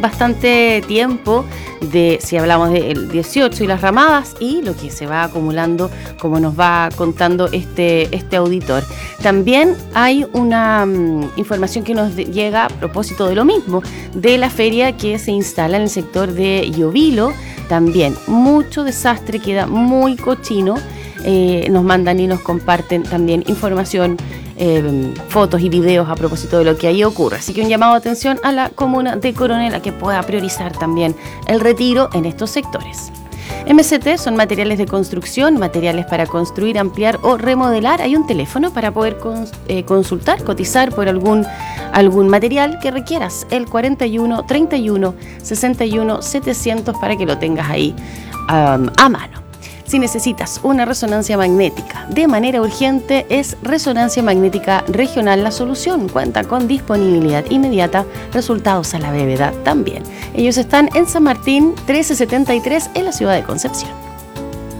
bastante tiempo si hablamos del 18 y las ramadas y lo que se va acumulando, como nos va contando este auditor. También hay una información que nos llega a propósito de lo mismo, de la feria que se instala en el sector de Llovilo. También mucho desastre, queda muy cochino. Nos mandan y nos comparten también información, fotos y videos a propósito de lo que ahí ocurre. Así que un llamado de atención a la comuna de Coronel a que pueda priorizar también el retiro en estos sectores. MCT son materiales de construcción, materiales para construir, ampliar o remodelar. Hay un teléfono para poder consultar, cotizar por algún material que requieras, el 41 31 61 700, para que lo tengas ahí a mano. Si necesitas una resonancia magnética de manera urgente, es Resonancia Magnética Regional la solución. Cuenta con disponibilidad inmediata, resultados a la brevedad también. Ellos están en San Martín 1373 en la ciudad de Concepción.